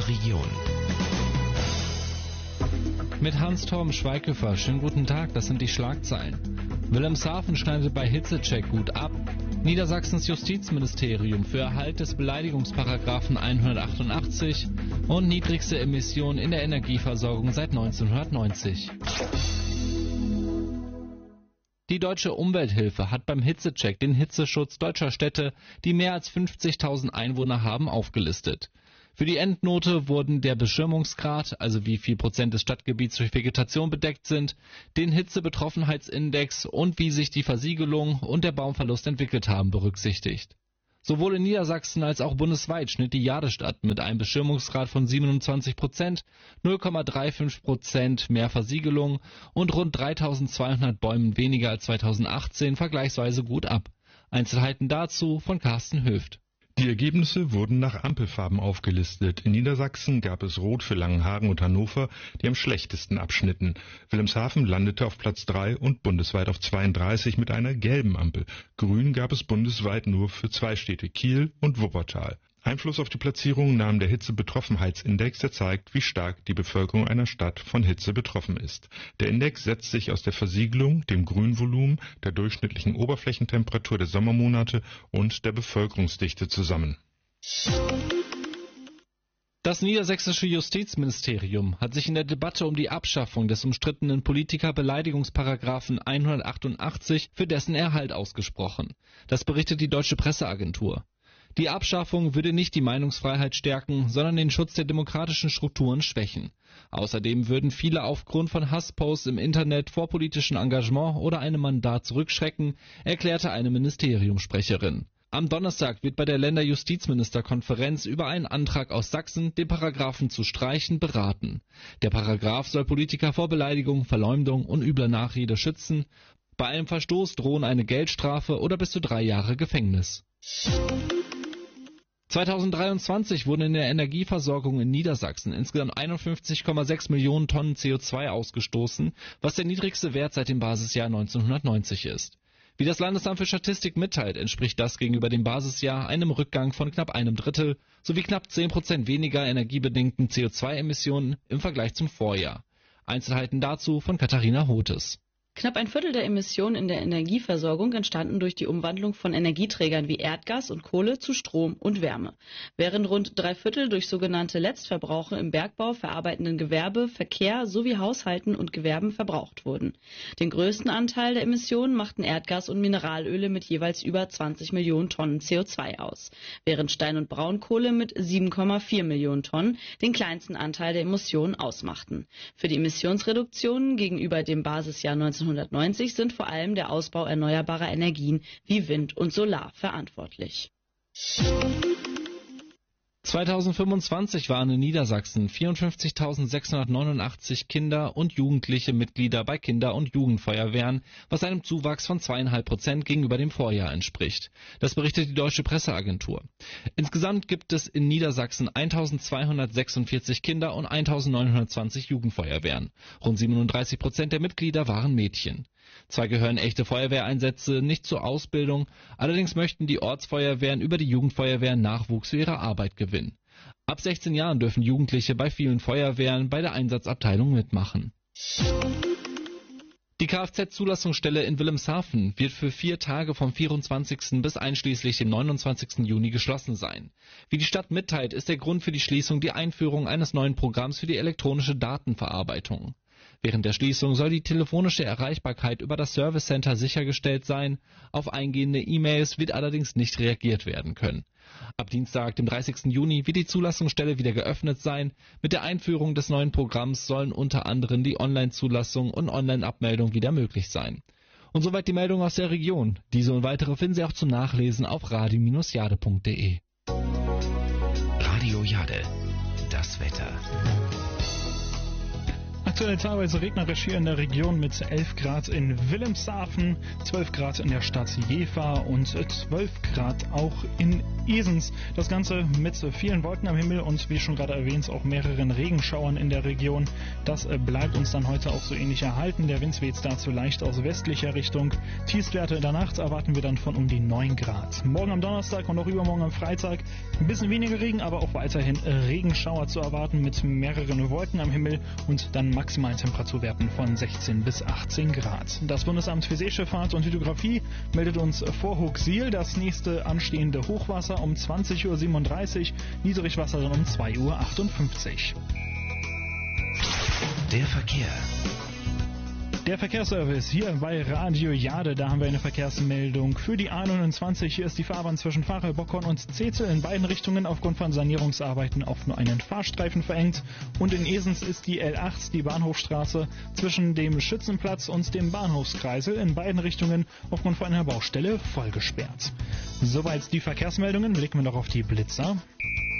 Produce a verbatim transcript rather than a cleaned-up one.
der Region. Mit Hans-Torben Schweighöfer. Schönen guten Tag, das sind die Schlagzeilen. Wilhelmshaven schneidet bei Hitzecheck gut ab. Niedersachsens Justizministerium für Erhalt des Beleidigungsparagraphen hundertachtundachtzig und niedrigste Emissionen in der Energieversorgung seit neunzehnhundertneunzig. Die Deutsche Umwelthilfe hat beim Hitzecheck den Hitzeschutz deutscher Städte, die mehr als fünfzigtausend Einwohner haben, aufgelistet. Für die Endnote wurden der Beschirmungsgrad, also wie viel Prozent des Stadtgebiets durch Vegetation bedeckt sind, den Hitzebetroffenheitsindex und wie sich die Versiegelung und der Baumverlust entwickelt haben, berücksichtigt. Sowohl in Niedersachsen als auch bundesweit schnitt die Jadestadt mit einem Beschirmungsgrad von siebenundzwanzig Prozent, null Komma fünfunddreißig Prozent mehr Versiegelung und rund dreitausendzweihundert Bäumen weniger als zweitausendachtzehn vergleichsweise gut ab. Einzelheiten dazu von Carsten Höft. Die Ergebnisse wurden nach Ampelfarben aufgelistet. In Niedersachsen gab es Rot für Langenhagen und Hannover, die am schlechtesten abschnitten. Wilhelmshaven landete auf Platz drei und bundesweit auf zweiunddreißig mit einer gelben Ampel. Grün gab es bundesweit nur für zwei Städte, Kiel und Wuppertal. Einfluss auf die Platzierung nahm der Hitzebetroffenheitsindex, der zeigt, wie stark die Bevölkerung einer Stadt von Hitze betroffen ist. Der Index setzt sich aus der Versiegelung, dem Grünvolumen, der durchschnittlichen Oberflächentemperatur der Sommermonate und der Bevölkerungsdichte zusammen. Das niedersächsische Justizministerium hat sich in der Debatte um die Abschaffung des umstrittenen Politikerbeleidigungsparagraphen hundertachtundachtzig für dessen Erhalt ausgesprochen. Das berichtet die Deutsche Presseagentur. Die Abschaffung würde nicht die Meinungsfreiheit stärken, sondern den Schutz der demokratischen Strukturen schwächen. Außerdem würden viele aufgrund von Hassposts im Internet vor politischem Engagement oder einem Mandat zurückschrecken, erklärte eine Ministeriumssprecherin. Am Donnerstag wird bei der Länderjustizministerkonferenz über einen Antrag aus Sachsen, den Paragraphen zu streichen, beraten. Der Paragraph soll Politiker vor Beleidigung, Verleumdung und übler Nachrede schützen. Bei einem Verstoß drohen eine Geldstrafe oder bis zu drei Jahre Gefängnis. zweitausenddreiundzwanzig wurden in der Energieversorgung in Niedersachsen insgesamt einundfünfzig Komma sechs Millionen Tonnen C O zwei ausgestoßen, was der niedrigste Wert seit dem Basisjahr neunzehnhundertneunzig ist. Wie das Landesamt für Statistik mitteilt, entspricht das gegenüber dem Basisjahr einem Rückgang von knapp einem Drittel sowie knapp zehn Prozent weniger energiebedingten C O zwei Emissionen im Vergleich zum Vorjahr. Einzelheiten dazu von Katharina Hotes. Knapp ein Viertel der Emissionen in der Energieversorgung entstanden durch die Umwandlung von Energieträgern wie Erdgas und Kohle zu Strom und Wärme, während rund drei Viertel durch sogenannte Letztverbrauche im Bergbau, verarbeitenden Gewerbe, Verkehr sowie Haushalten und Gewerben verbraucht wurden. Den größten Anteil der Emissionen machten Erdgas und Mineralöle mit jeweils über zwanzig Millionen Tonnen C O zwei aus, während Stein- und Braunkohle mit sieben Komma vier Millionen Tonnen den kleinsten Anteil der Emissionen ausmachten. Für die Emissionsreduktionen gegenüber dem Basisjahr neunzehnhundertneunzig sind vor allem der Ausbau erneuerbarer Energien wie Wind und Solar verantwortlich. zweitausendfünfundzwanzig waren in Niedersachsen vierundfünfzigtausendsechshundertneunundachtzig Kinder und jugendliche Mitglieder bei Kinder- und Jugendfeuerwehren, was einem Zuwachs von zwei Komma fünf Prozent gegenüber dem Vorjahr entspricht. Das berichtet die Deutsche Presseagentur. Insgesamt gibt es in Niedersachsen eintausendzweihundertsechsundvierzig Kinder- und eintausendneunhundertzwanzig Jugendfeuerwehren. Rund siebenunddreißig Prozent der Mitglieder waren Mädchen. Zwar gehören echte Feuerwehreinsätze nicht zur Ausbildung, allerdings möchten die Ortsfeuerwehren über die Jugendfeuerwehren Nachwuchs für ihre Arbeit gewinnen. Ab sechzehn Jahren dürfen Jugendliche bei vielen Feuerwehren bei der Einsatzabteilung mitmachen. Die Kfz-Zulassungsstelle in Wilhelmshaven wird für vier Tage vom vierundzwanzigsten bis einschließlich dem neunundzwanzigsten Juni geschlossen sein. Wie die Stadt mitteilt, ist der Grund für die Schließung die Einführung eines neuen Programms für die elektronische Datenverarbeitung. Während der Schließung soll die telefonische Erreichbarkeit über das Service Center sichergestellt sein. Auf eingehende E-Mails wird allerdings nicht reagiert werden können. Ab Dienstag, dem dreißigsten Juni, wird die Zulassungsstelle wieder geöffnet sein. Mit der Einführung des neuen Programms sollen unter anderem die Online-Zulassung und Online-Abmeldung wieder möglich sein. Und soweit die Meldung aus der Region. Diese und weitere finden Sie auch zum Nachlesen auf radio Bindestrich jade Punkt de. Radio Jade, das Wetter. Aktuell teilweise regnerisch hier in der Region mit elf Grad in Wilhelmshaven, zwölf Grad in der Stadt Jever und zwölf Grad auch in Esens. Das Ganze mit vielen Wolken am Himmel und wie schon gerade erwähnt auch mehreren Regenschauern in der Region. Das bleibt uns dann heute auch so ähnlich erhalten. Der Wind weht dazu leicht aus westlicher Richtung. Tiefstwerte in der Nacht erwarten wir dann von um die neun Grad. Morgen am Donnerstag und auch übermorgen am Freitag ein bisschen weniger Regen, aber auch weiterhin Regenschauer zu erwarten mit mehreren Wolken am Himmel und dann maximalen Temperaturwerten von sechzehn bis achtzehn Grad. Das Bundesamt für Seeschifffahrt und Hydrographie meldet uns vor Hooksiel das nächste anstehende Hochwasser um zwanzig Uhr siebenunddreißig, Niedrigwasser dann um zwei Uhr achtundfünfzig. Der Verkehr. Der Verkehrsservice hier bei Radio Jade, da haben wir eine Verkehrsmeldung für die A neunundzwanzig. Hier ist die Fahrbahn zwischen Varel, Bockhorn und Zezel in beiden Richtungen aufgrund von Sanierungsarbeiten auf nur einen Fahrstreifen verengt. Und in Esens ist die L acht, die Bahnhofstraße, zwischen dem Schützenplatz und dem Bahnhofskreisel in beiden Richtungen aufgrund von einer Baustelle voll gesperrt. Soweit die Verkehrsmeldungen, blicken wir noch auf die Blitzer.